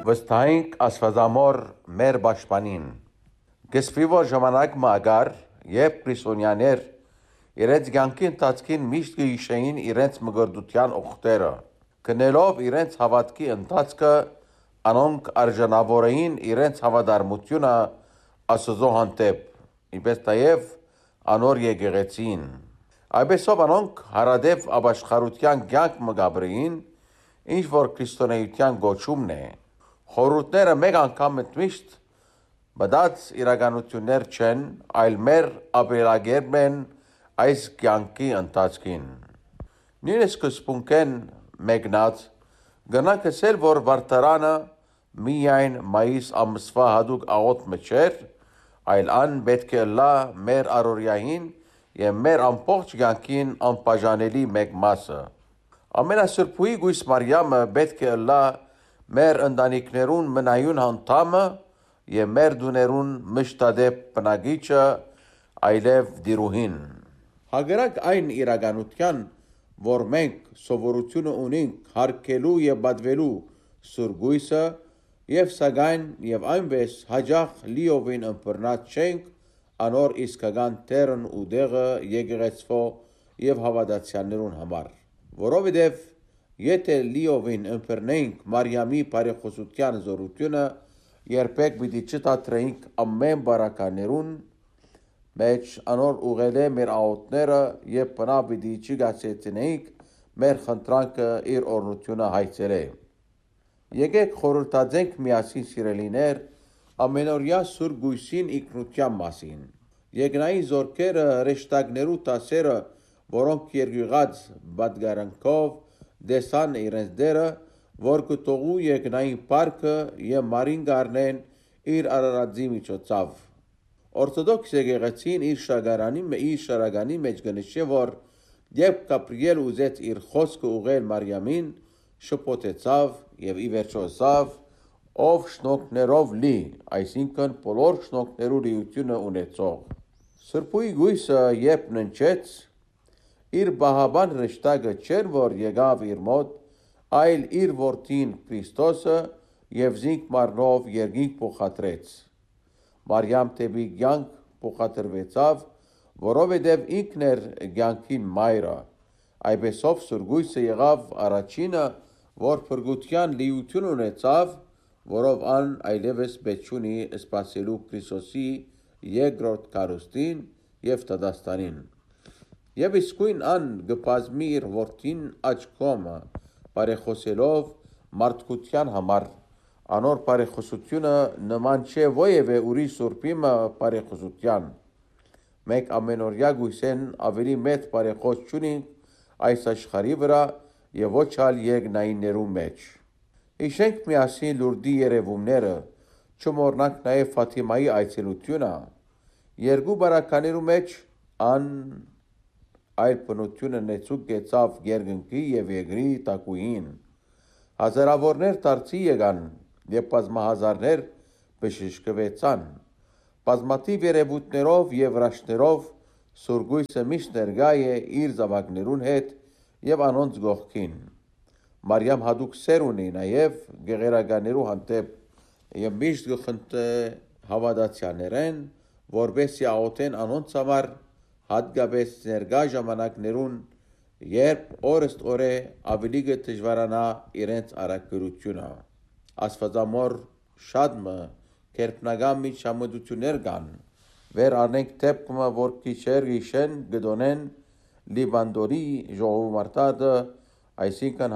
Վստահենք Աստվածամոր մեր պաշտպանին։ Գսվի որ ժամանակ մագար, երբ քրիստոնյաներ իրենց կյանքի ընթացքին միշտ կհիշեին իրենց մգրդության օգտերը, գնելով իրենց հավատքի ընթացքը, անոնք արժանավորեին իրենց հավատարմությունը Աստծո հանդեպ, ինչպես նաև անոր եկեղեցին։ Այդպեսով անոնք հարադեպ ապաշխարության կյանք մգաբրեին, ինչ որ քրիստոնեության գոչումն է։ Խորհուրդները մեկ անգամ միշտ բդած իրականություններ չեն, այլ մեր ապրելակերպն են այս կյանքի ընթացքին։ Նույնիսկ սկզբունքեն մեկնած գնանք ասել, որ վարդարանը միայն մայիս ամսվա հատուկ աղոթքը չէր, այլ ան պետք է լա մեր առօրյային եւ մեր ամբողջ կյանքին անբաժանելի մեկ մասը։ Ամենասրբույի Գույս Մարիամը պետք է լա մեր ընտանիքներուն մնայուն անդամը եւ մեր դուներուն մշտադեպ բնակիչը, այլև դիրուհին։ Հակառակ այն իրականության, որ մենք սովորությունը ունենք հարգելու եւ պատվելու Սուրբ Գույսը եւ սակայն եւ այնպես հաջող լիովին ըմբռնած չենք անոր իսկական տերն ու դեղը եկեղեցվո եւ հավատացյալներուն համար, որովհետեւ եթե լիովին ըմբռնենք Մարիամի բարեխոսության զորությունը, երբեք պիտի չդադրենք ամեն բարականերուն մեջ անոր ուղղել մեր աղոթները եւ բնավ պիտի չգացեցնենք մեր խնդրանքը իր օրնությունը հայցել է։ Եկեք խորհրդածենք միասին սիրելիներ ամենօրյա Սուրբ Գույսին ինքնության մասին։ Եկնային զորքերը հրեշտակներու տասերը, որոնք երկյուղած պատգարանքով դեսան իրենց դերը, որ կտողու եկնային պարքը եւ մարին գարնեն իր արարածի միջոցով։ Օրթոդոքս եկեղեցին իր շարականի մեջ գնշե, որ երբ Գաբրիել ուզեց իր խոսքը ուղղել Մարիամին, շփոթեցավ եւ ի վերջո ասավ. «Ով շնորհներով լի», այսինքն բոլոր շնորհներու լիությունը ունեցող։ Սրբույի Գույսը երբ ննչեց, իր բահաբան հրեշտակը չէր, որ եկավ իր մոտ, այլ իր որդին Քրիստոսը եւ զինք մարնով երկինք փոխադրեց։ Մարիամ դեպի կյանք փոխադրվեցավ, որովհետեւ ինքն էր կյանքին մայրը։ Այդպեսով Սուրբ Գույսը եղավ առաջինը, որ փրկության լիություն ունեցավ, որով ան այլևս պետք չունի սպասելու Քրիստոսի երկրորդ քարոստին եւ դատաստանին։ Եվ իսկույն ան գպազմի իր որդին աչքոմը, բարեխոսելով մարդկության համար, անոր բարեխոսությունը նման չէ ովևէ ուրիշ սուրբիմը բարեխոսության։ Մենք ամենօրյա գույսեն ավելի մեծ բարեխոս չունենք այս աշխարհի վրա եւ ոչ ալ երկնայիններու մեջ։ Հիշենք միասին լուրդի երևումները, չմոռնանք նաեւ Ֆաթիմայի այցելությունը։ Երկու բարականերու մեջ ան այլ բնությունը նեցուկ գեցավ երկնքի եւ երկրի տակուին։ Հազարավորներ դարձի եկան եւ բազմահազարներ բժշկվեցան։ Բազմաթիվ երևույթներով եւ վրաշներով Սուրբ Գույսը միշտ ներկա է իր զավակներուն հետ եւ անոնց գողքին։ Մարիամ հատուկ սեր ունի նաեւ գեղերականերու հանդեպ եւ միշտ գխնդե հավատացյալներեն, որբեսի աղոթեն անոնց համար, հատկապես ներկա ժամանակներուն, երբ օրեստ օրե ավելի կդժվարանա իրենց առաքելությունը։ Աստվածամոր շադմը կերպնական միջամտություններ կան։ Վեր առնենք դեպքը, որ քիչեր գիշեն գդոնեն Լիբանդորի ժողովուրդը, այսինքն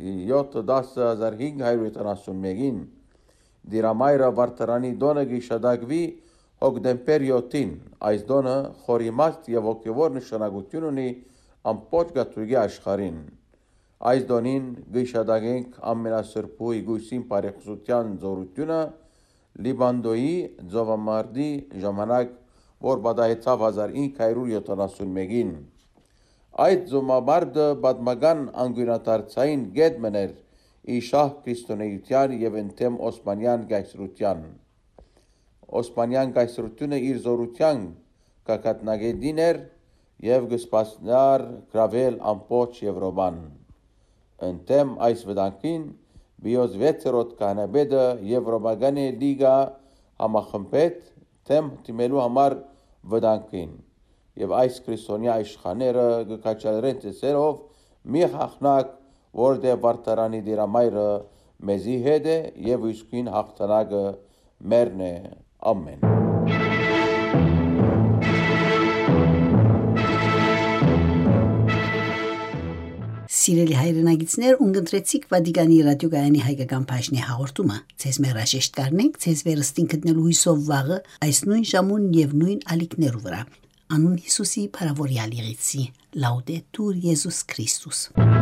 7-10,571-ին դիրամայրը վարդարանի դոնը գիշադակվի հոկտեմբեր 7-ին, այս դոնը խորիմաստ եւ ոգևոր նշանակություն ունի ամբողջ գաթուղի աշխարհին։ Այս դոնին գիշադակենք ամենասրբույի Գույսին բարեխոսության զորությունը Լիբանդոյի ծովամարտի ժամանակ, որ պատահեցավ 1571-ին։ Այդ ծովամարտը պատմական անկյունադարձային կետ մներ իշահ քրիստոնեության եւ ընդդեմ Օսմանյան կայսրության։ Օսմանյան կայսրությունը իր զորության կակատնագետին էր եւ գսպասնար գրավել ամբողջ Եվրոպան։ Ընդդեմ այս վտանգին Բիոզ 6-րդ կանաբեդը Եվրոպագանի լիգա համախմբետ թեմ թիմելու համար վտանգին եւ այս քրիստոնյա իշխանները գկաչալրեն ծերով մի հախնակ որտեղ վարտարանի դիրամայրը մեզի հետ է եւ իսկին հաղթանակը մերն է ամեն Սիրելի հայրենագիտներ, ունգընտրեցիք Վատիկանի ռադիոգայանի հայկական բաժնի հաղորդումը։ Ձեզ մերաշեշտ կառնենք, ձեզ վերստին գտնելու հույսով վաղը այս նույն ժամուն եւ նույն ալիքներու վրա։ Անուն Հիսուսի փարավորյալ եղեցի։ Լաուդետուր Եզուս Քրիստոս։